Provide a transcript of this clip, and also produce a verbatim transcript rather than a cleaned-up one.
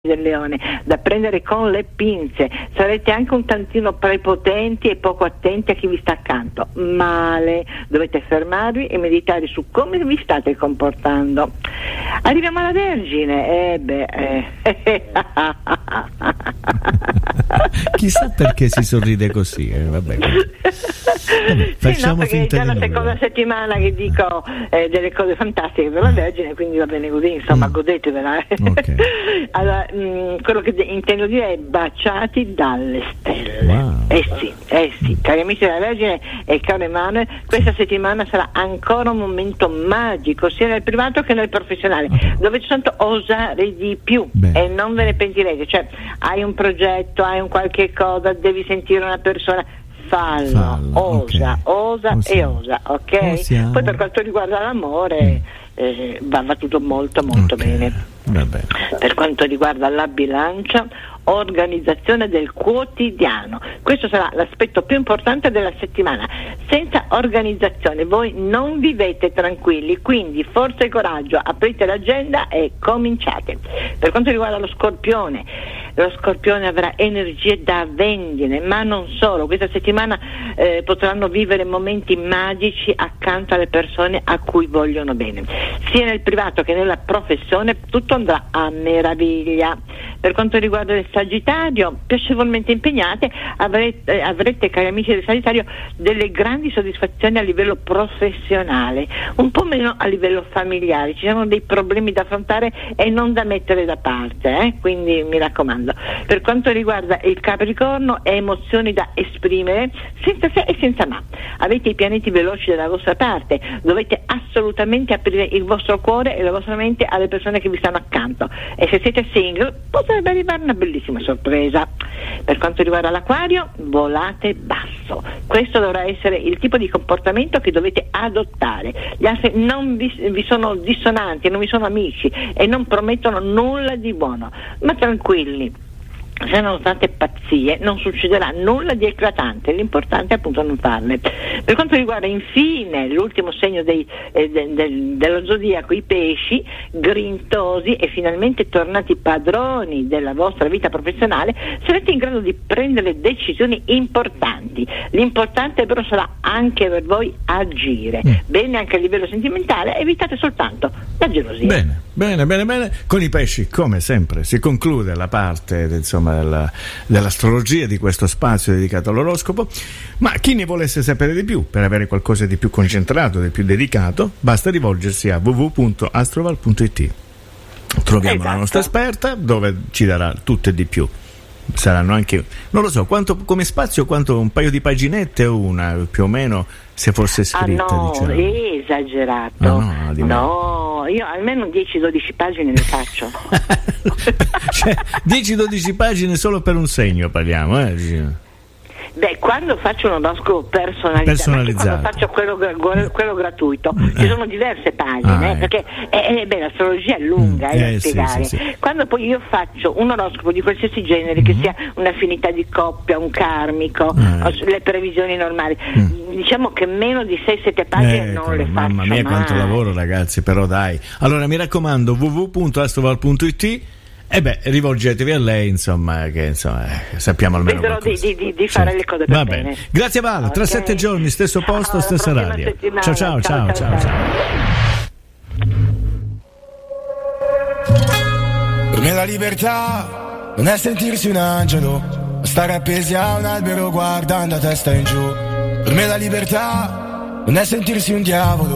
del leone, da prendere con le pinze. Sarete anche un tantino prepotenti e poco attenti a chi vi sta accanto. Male, dovete fermarvi e meditare su come vi state comportando. Arriviamo alla Vergine. Eh beh, eh. Chissà perché si sorride così, eh, vabbè. Vabbè, facciamo sì, no, perché è già la seconda nulla. settimana che dico eh, delle cose fantastiche per la Vergine, quindi va bene così, insomma, mm. godetevela. Okay. Allora, mh, quello che intendo dire è baciati dalle stelle. Wow. Eh sì, eh sì, cari amici della Vergine e caro Emanuele, questa settimana sarà ancora un momento magico, sia nel privato che nel professionale, okay. dove ci sono osare di più. Beh. E non ve ne pentirete, cioè hai un progetto, hai un qualche cosa, devi sentire una persona, fallo, fallo osa, okay. osa Osiamo. e osa, ok? Osiamo. Poi per quanto riguarda l'amore mm. eh, va, va tutto molto molto okay. bene. Vabbè. Per quanto riguarda la bilancia, organizzazione del quotidiano, questo sarà l'aspetto più importante della settimana. Senza organizzazione voi non vivete tranquilli, quindi forza e coraggio, aprite l'agenda e cominciate. Per quanto riguarda lo Scorpione, lo Scorpione avrà energie da vendine, ma non solo. Questa settimana eh, potranno vivere momenti magici accanto alle persone a cui vogliono bene, sia nel privato che nella professione. Tutto andrà a meraviglia. Per quanto riguarda il Sagittario, piacevolmente impegnate, avrete, eh, avrete, cari amici del Sagittario, delle grandi soddisfazioni a livello professionale, un po' meno a livello familiare. Ci sono dei problemi da affrontare e non da mettere da parte, eh? Quindi mi raccomando. Per quanto riguarda il Capricorno, emozioni da esprimere senza se e senza ma. Avete i pianeti veloci dalla vostra parte, dovete assolutamente aprire il vostro cuore e la vostra mente alle persone che vi stanno accanto, e se siete single potrebbe arrivare una bellissima sorpresa. Per quanto riguarda l'Acquario, volate basso. Questo dovrà essere il tipo di comportamento che dovete adottare. Gli altri non vi, vi sono dissonanti, non vi sono amici e non promettono nulla di buono, ma tranquilli. Se non state pazzie non succederà nulla di eclatante, l'importante è appunto non farle. Per quanto riguarda infine l'ultimo segno dei, eh, de, de, dello zodiaco, i pesci, grintosi e finalmente tornati padroni della vostra vita professionale, sarete in grado di prendere decisioni importanti. L'importante però sarà anche per voi agire. Mm. Bene anche a livello sentimentale, evitate soltanto la gelosia. Bene, bene, bene, bene. Con i pesci, come sempre, si conclude la parte, insomma, Della, dell'astrologia, di questo spazio dedicato all'oroscopo. Ma chi ne volesse sapere di più, per avere qualcosa di più concentrato, di più dedicato, basta rivolgersi a w w w punto astroval punto i t. Troviamo esatto. la nostra esperta, dove ci darà tutto e di più. Saranno anche, non lo so, quanto come spazio, quanto un paio di paginette o una più o meno, se fosse scritta. Ah no, diciamo. è esagerato. No, no, di no, io almeno dieci dodici pagine le faccio. Cioè, dieci dodici pagine solo per un segno parliamo, eh? Beh, quando faccio un oroscopo personalizzato, personalizzato. quando faccio quello, quello gratuito, ci sono diverse pagine, ah, eh, perché eh, eh, beh, l'astrologia è lunga mm, eh, da eh, spiegare. Sì, sì, sì. Quando poi io faccio un oroscopo di qualsiasi genere, mm. che sia un'affinità di coppia, un karmico, mm. le previsioni normali, mm. diciamo che meno di sei sette pagine eh, non le faccio. Mamma mia, mai. Quanto lavoro, ragazzi, però dai. Allora mi raccomando, w w w punto astroval punto i t. E beh, rivolgetevi a lei, insomma, che insomma eh, sappiamo almeno Vedrò di, di, di fare sì. le cose per Va bene. bene. Grazie Val, okay. Tra sette giorni, stesso posto, ciao, stessa radio. Ciao ciao, ciao, ciao, ciao, ciao. Per me la libertà non è sentirsi un angelo, stare appesi a un albero guardando a testa in giù. Per me la libertà non è sentirsi un diavolo,